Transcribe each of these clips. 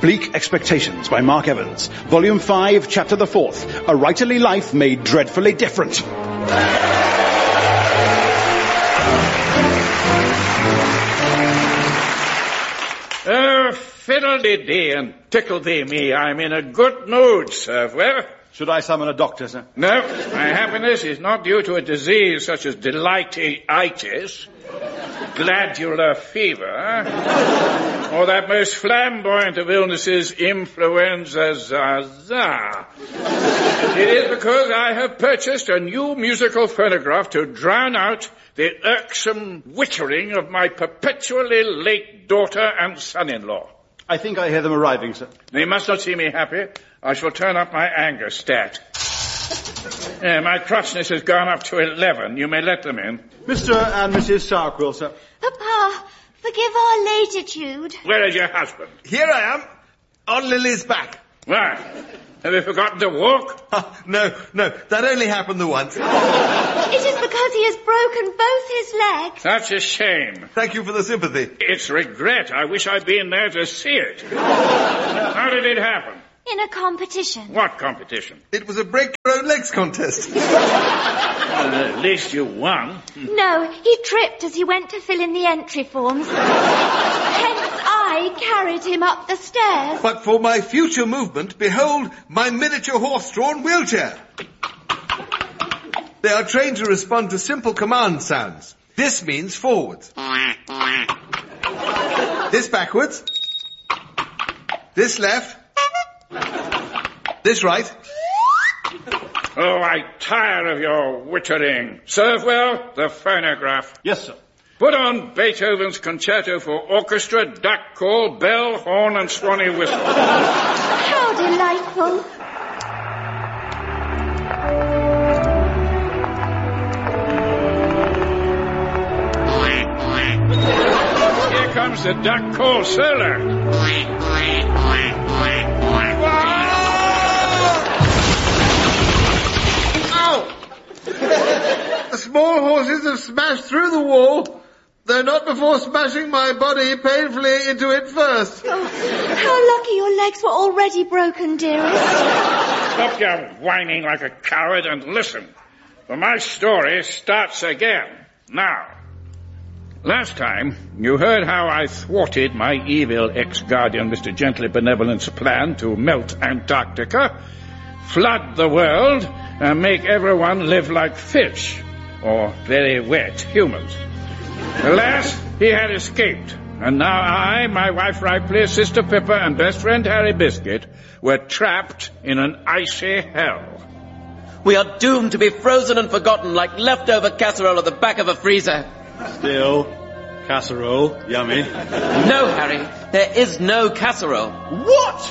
Bleak Expectations by Mark Evans. Volume 5, Chapter the 4th. A Writerly Life Made Dreadfully Different. Fiddle-dee-dee and tickle-dee me. I'm in a good mood, Servwell. Should I summon a doctor, sir? No, my happiness is not due to a disease such as delightitis, glandular fever, or that most flamboyant of illnesses, influenza zaza. It is because I have purchased a new musical phonograph to drown out the irksome whittering of my perpetually late daughter and son-in-law. I think I hear them arriving, sir. They must not see me happy. I shall turn up my anger stat. My crossness has gone up to 11. You may let them in. Mr. and Mrs. Sourquill, sir. Papa, forgive our latitude. Where is your husband? Here I am, on Lily's back. Why? Have you forgotten to walk? No, that only happened the once. It is because he has broken both his legs. Such a shame. Thank you for the sympathy. It's regret. I wish I'd been there to see it. How did it happen? In a competition. What competition? It was a break your own legs contest. At least you won. No, he tripped as he went to fill in the entry forms. Hence I carried him up the stairs. But for my future movement, behold my miniature horse-drawn wheelchair. They are trained to respond to simple command sounds. This means forwards. This backwards. This left. This right. Oh, I tire of your whittering. Servwell, the phonograph. Yes, sir. Put on Beethoven's Concerto for Orchestra, Duck Call, Bell, Horn and Swanee Whistle. How delightful. Here comes the Duck Call solo. The small horses have smashed through the wall, though not before smashing my body painfully into it first. Oh, how lucky your legs were already broken, dearest. Stop your whining like a coward and listen. For my story starts again. Now, last time, you heard how I thwarted my evil ex-guardian, Mr. Gently Benevolent's plan to melt Antarctica, flood the world, and make everyone live like fish, or very wet humans. Alas, he had escaped, and now I, my wife Ripley, sister Pippa, and best friend Harry Biscuit were trapped in an icy hell. We are doomed to be frozen and forgotten like leftover casserole at the back of a freezer. Still, casserole, yummy. No, Harry, there is no casserole. What?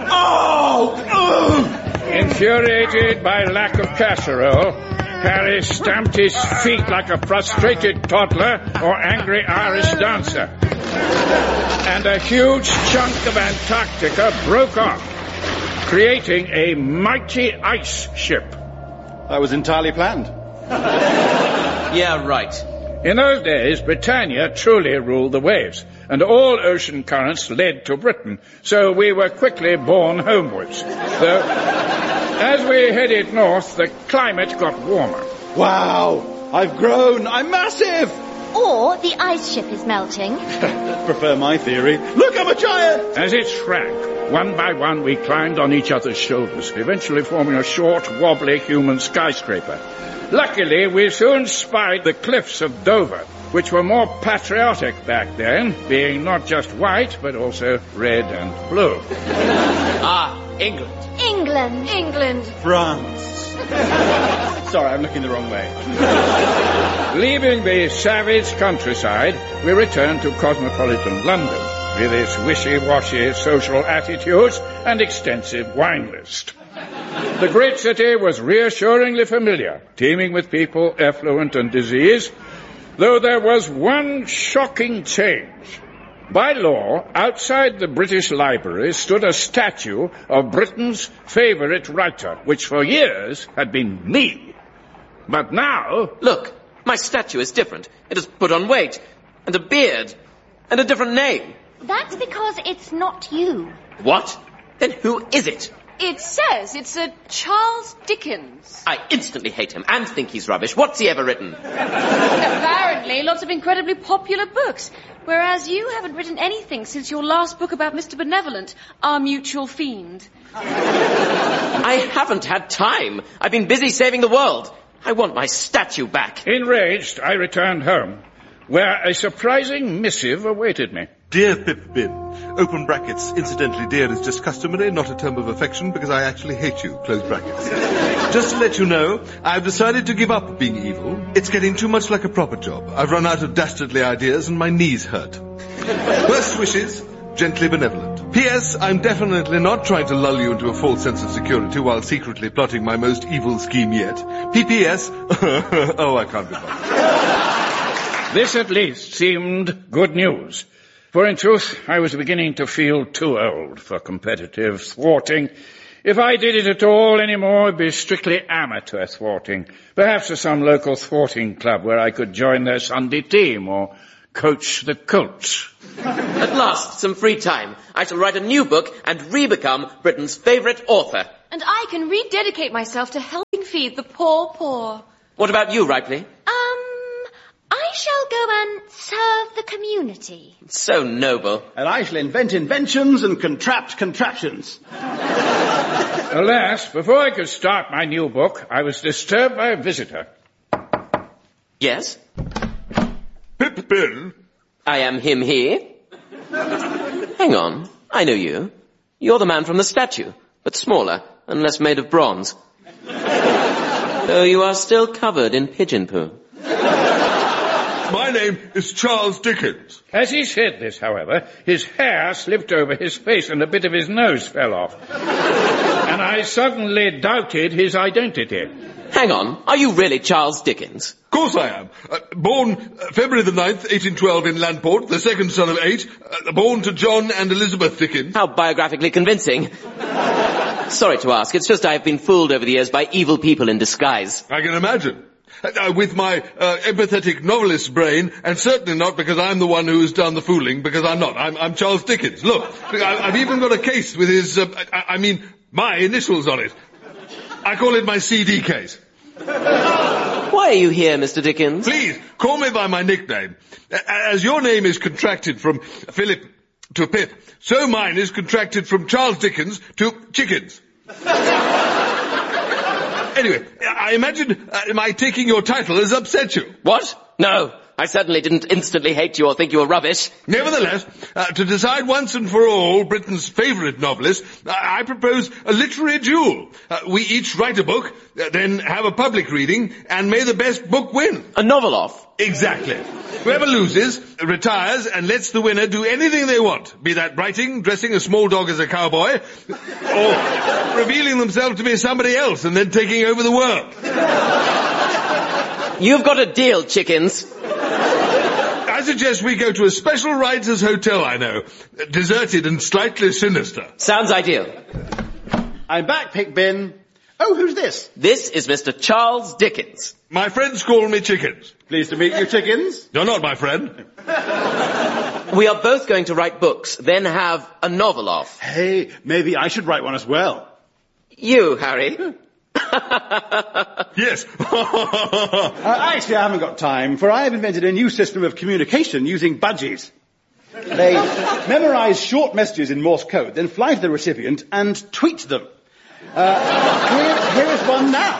Oh! Infuriated by lack of casserole, Harry stamped his feet like a frustrated toddler or angry Irish dancer. And a huge chunk of Antarctica broke off, creating a mighty ice ship. That was entirely planned. Yeah, right. In those days, Britannia truly ruled the waves, and all ocean currents led to Britain, so we were quickly borne homewards. Though, as we headed north, the climate got warmer. Wow! I've grown! I'm massive! Or the ice ship is melting. Prefer my theory. Look, I'm a giant! As it shrank, one by one we climbed on each other's shoulders, eventually forming a short, wobbly human skyscraper. Luckily, we soon spied the cliffs of Dover, which were more patriotic back then, being not just white, but also red and blue. Ah, England. England. France. Sorry, I'm looking the wrong way. Leaving the savage countryside, we returned to cosmopolitan London with its wishy-washy social attitudes and extensive wine list. The great city was reassuringly familiar, teeming with people, affluent and diseased, though there was one shocking change. By law, outside the British Library stood a statue of Britain's favourite writer, which for years had been me. But now... Look, my statue is different. It has put on weight, and a beard, and a different name. That's because it's not you. What? Then who is it? It says it's a Charles Dickens. I instantly hate him and think he's rubbish. What's he ever written? Apparently, lots of incredibly popular books. Whereas you haven't written anything since your last book about Mr. Benevolent, Our Mutual Fiend. I haven't had time. I've been busy saving the world. I want my statue back. Enraged, I returned home, where a surprising missive awaited me. Dear Pip-Bin, open brackets. Incidentally, dear is just customary, not a term of affection, because I actually hate you, close brackets. Just to let you know, I've decided to give up being evil. It's getting too much like a proper job. I've run out of dastardly ideas and my knees hurt. Worst wishes, Gently Benevolent. P.S. I'm definitely not trying to lull you into a false sense of security while secretly plotting my most evil scheme yet. P.P.S. Oh, I can't be bothered. This at least seemed good news. For in truth, I was beginning to feel too old for competitive thwarting. If I did it at all anymore, it'd be strictly amateur thwarting. Perhaps at some local thwarting club where I could join their Sunday team or coach the Colts. At last, some free time. I shall write a new book and re-become Britain's favourite author. And I can rededicate myself to helping feed the poor. What about you, Ripley? I shall go and serve the community. So noble. And I shall invent inventions and contract contraptions. Alas, before I could start my new book, I was disturbed by a visitor. Yes? Pip-Bin? I am him here. Hang on. I know you. You're the man from the statue, but smaller and less made of bronze. Though you are still covered in pigeon poo. My name is Charles Dickens. As he said this, however, his hair slipped over his face and a bit of his nose fell off. And I suddenly doubted his identity. Hang on. Are you really Charles Dickens? Of course I am. Born February the 9th, 1812 in Landport, the second son of 8. Born to John and Elizabeth Dickens. How biographically convincing. Sorry to ask. It's just I have been fooled over the years by evil people in disguise. I can imagine. With my empathetic novelist's brain, and certainly not because I'm the one who's done the fooling, because I'm not. I'm Charles Dickens. Look, I've even got a case with his, my initials on it. I call it my CD case. Why are you here, Mr. Dickens? Please, call me by my nickname. As your name is contracted from Philip to Pip, so mine is contracted from Charles Dickens to Chickens. Anyway, I imagine my taking your title has upset you. What? No, I certainly didn't instantly hate you or think you were rubbish. Nevertheless, to decide once and for all Britain's favourite novelist, I propose a literary duel. We each write a book, then have a public reading, and may the best book win. A novel off? Exactly. Whoever loses retires and lets the winner do anything they want, be that writing, dressing a small dog as a cowboy, or revealing themselves to be somebody else and then taking over the world. You've got a deal, Chickens. I suggest we go to a special writers' hotel I know, deserted and slightly sinister. Sounds ideal. I'm back, Pip-Bin. Oh, who's this? This is Mr. Charles Dickens. My friends call me Chickens. Pleased to meet you, Chickens. You're not my friend. We are both going to write books, then have a novel off. Hey, maybe I should write one as well. You, Harry. Yes. Actually, I haven't got time, for I have invented a new system of communication using budgies. They memorize short messages in Morse code, then fly to the recipient and tweet them. Here is one now.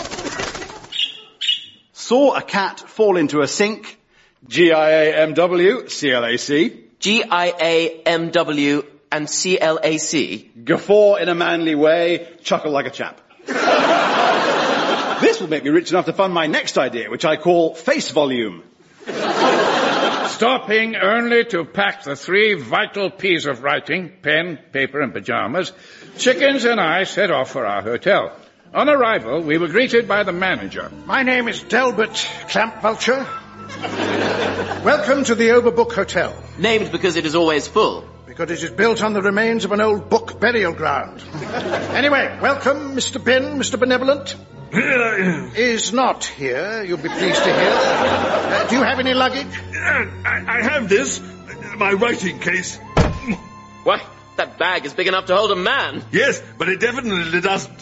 Saw a cat fall into a sink. G-I-A-M-W, C-L-A-C. G-I-A-M-W and C-L-A-C. Guffaw in a manly way, chuckle like a chap. This will make me rich enough to fund my next idea, which I call Face Volume. Stopping only to pack the 3 vital P's of writing, pen, paper and pyjamas, Chickens and I set off for our hotel. On arrival, we were greeted by the manager. My name is Delbert Clampvulture. Welcome to the Overbook Hotel. Named because it is always full. Because it is built on the remains of an old book burial ground. Anyway, welcome, Mr. Ben, Mr. Benevolent. Is not here, you'll be pleased to hear. Do you have any luggage? I have this, my writing case. Why, That bag is big enough to hold a man. Yes, but it definitely doesn't.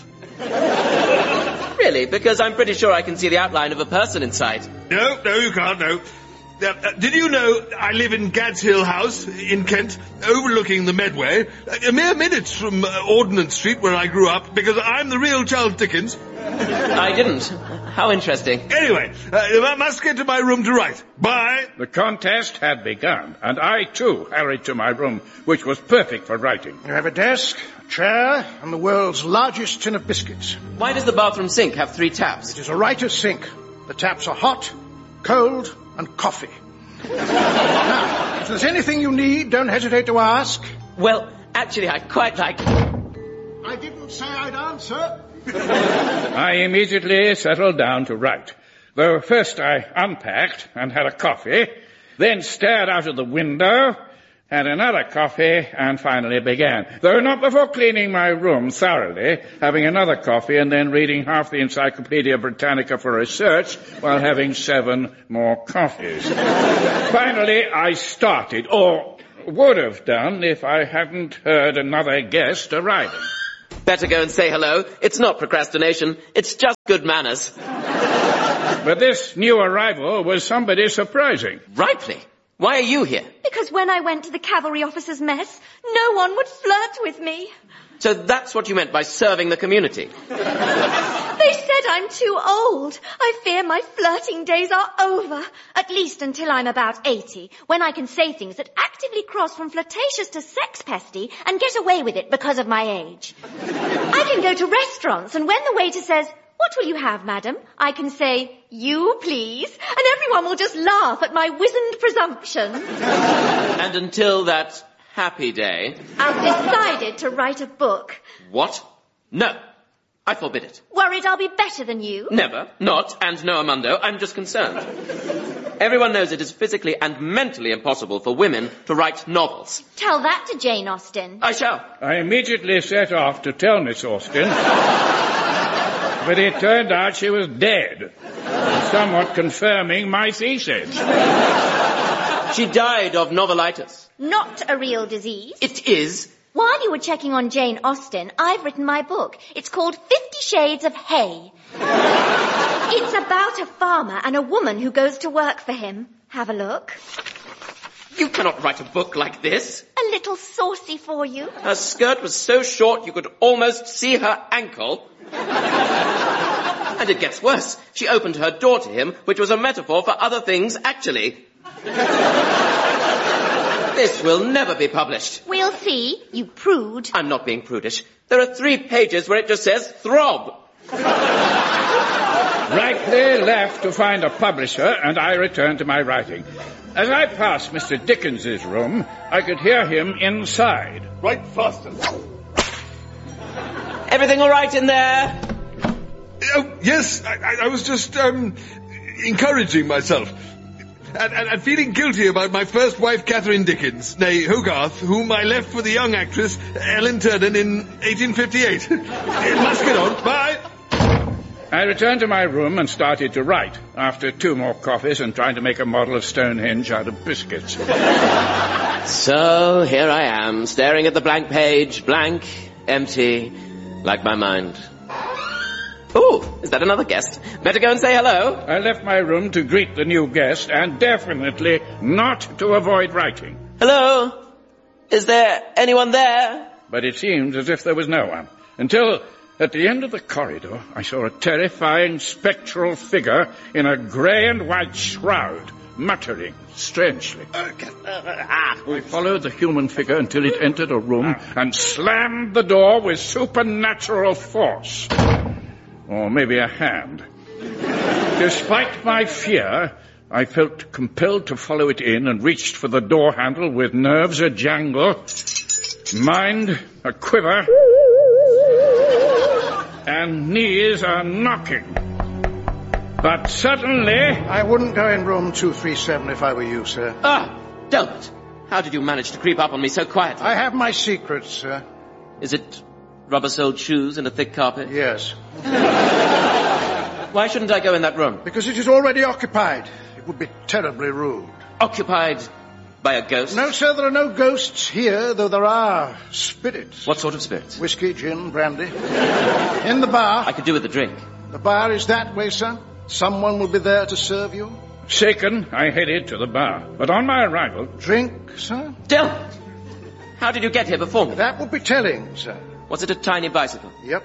Really? Because I'm pretty sure I can see the outline of a person inside. No, you can't, no. Did you know I live in Gad's Hill House in Kent, overlooking the Medway, a mere minute from Ordnance Street where I grew up, because I'm the real Charles Dickens? I didn't. How interesting. Anyway, I must get to my room to write. Bye. The contest had begun, and I, too, hurried to my room, which was perfect for writing. You have a desk, a chair, and the world's largest tin of biscuits. Why does the bathroom sink have 3 taps? It is a writer's sink. The taps are hot, cold, and coffee. Now, if there's anything you need, don't hesitate to ask. Well, actually, I quite like... I didn't say I'd answer. I immediately settled down to write, though first I unpacked and had a coffee, then stared out of the window, had another coffee, and finally began. Though not before cleaning my room thoroughly, having another coffee, and then reading half the Encyclopedia Britannica for research, while having 7 more coffees. Finally, I started, or would have done if I hadn't heard another guest arriving. Better go and say hello. It's not procrastination. It's just good manners. But this new arrival was somebody surprising. Rightly. Why are you here? Because when I went to the cavalry officers' mess, no one would flirt with me. So that's what you meant by serving the community? They said I'm too old. I fear my flirting days are over. At least until I'm about 80, when I can say things that actively cross from flirtatious to sex-pesty and get away with it because of my age. I can go to restaurants, and when the waiter says, "What will you have, madam?" I can say, "You, please," and everyone will just laugh at my wizened presumption. And until that happy day... I've decided to write a book. What? No. I forbid it. Worried I'll be better than you? Never. Not. And no, Armando. I'm just concerned. Everyone knows it is physically and mentally impossible for women to write novels. Tell that to Jane Austen. I shall. I immediately set off to tell Miss Austen, but it turned out she was dead, somewhat confirming my thesis. She died of novelitis. Not a real disease. It is. While you were checking on Jane Austen, I've written my book. It's called 50 Shades of Hay. It's about a farmer and a woman who goes to work for him. Have a look. You cannot write a book like this. A little saucy for you. Her skirt was so short you could almost see her ankle. And it gets worse. She opened her door to him, which was a metaphor for other things, actually. This will never be published. We'll see, you prude. I'm not being prudish. There are 3 pages where it just says throb. Rightly left to find a publisher, and I returned to my writing. As I passed Mr. Dickens's room, I could hear him inside. Write faster. Everything all right in there? Oh, yes, I was just, encouraging myself. And feeling guilty about my first wife, Catherine Dickens, née Hogarth, whom I left for the young actress Ellen Ternan in 1858. Must get on. Bye. I returned to my room and started to write, after 2 more coffees and trying to make a model of Stonehenge out of biscuits. So, here I am, staring at the blank page, blank, empty, like my mind. Ooh, is that another guest? Better go and say hello. I left my room to greet the new guest, and definitely not to avoid writing. Hello? Is there anyone there? But it seemed as if there was no one, until at the end of the corridor I saw a terrifying spectral figure in a grey and white shroud, muttering strangely. We followed the human figure until it entered a room and slammed the door with supernatural force. Or maybe a hand. Despite my fear, I felt compelled to follow it in and reached for the door handle with nerves a jangle, mind a quiver, and knees a knocking. But suddenly... I wouldn't go in room 237 if I were you, sir. Ah, Delbert, how did you manage to creep up on me so quietly? I have my secrets, sir. Is it rubber-soled shoes and a thick carpet? Yes. Why shouldn't I go in that room? Because it is already occupied. It would be terribly rude. Occupied By a ghost? No, sir, there are no ghosts here, though there are spirits. What sort of spirits? Whiskey, gin, brandy. In the bar. I could do with a drink. The bar is that way, sir. Someone will be there to serve you. Shaken, I headed to the bar. But on my arrival... Drink, sir? Dylan! How did you get here before me? That would be telling, sir. Was it a tiny bicycle? Yep.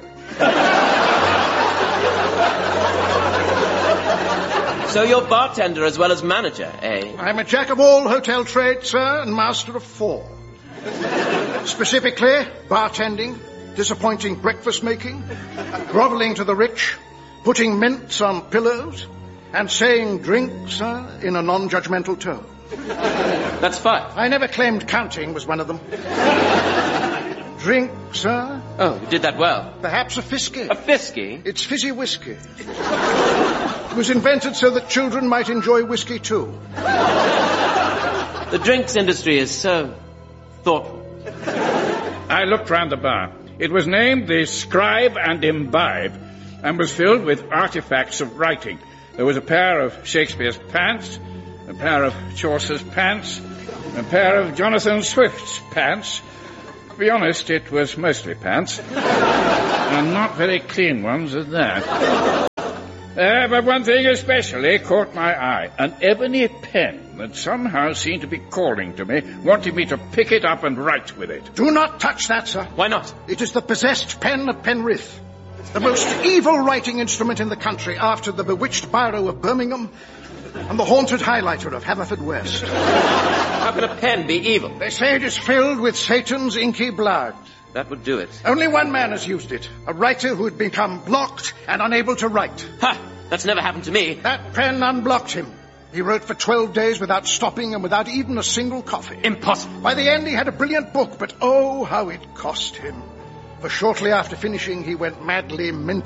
So you're bartender as well as manager, eh? I'm a jack of all hotel trades, sir, and master of 4. Specifically, bartending, disappointing breakfast making, grovelling to the rich, putting mints on pillows, and saying drink, sir, in a non-judgmental tone. That's 5. I never claimed counting was one of them. Drink, sir? Oh, you did that well. Perhaps a fisky. A fisky? It's fizzy whiskey. It was invented so that children might enjoy whiskey too. The drinks industry is so thoughtful. I looked round the bar. It was named the Scribe and Imbibe and was filled with artifacts of writing. There was a pair of Shakespeare's pants, a pair of Chaucer's pants, a pair of Jonathan Swift's pants. To be honest, it was mostly pants, and not very clean ones at that. But one thing especially caught my eye, an ebony pen that somehow seemed to be calling to me, wanting me to pick it up and write with it. Do not touch that, sir. Why not? It is the possessed pen of Penrith, the most evil writing instrument in the country after the bewitched biro of Birmingham and the haunted highlighter of Haverfordwest. How can a pen be evil? They say it is filled with Satan's inky blood. That would do it. Only one man has used it, a writer who had become blocked and unable to write. Ha! That's never happened to me. That pen unblocked him. He wrote for 12 days without stopping and without even a single coffee. Impossible. By the end, he had a brilliant book, but oh, how it cost him. For shortly after finishing, he went madly minty.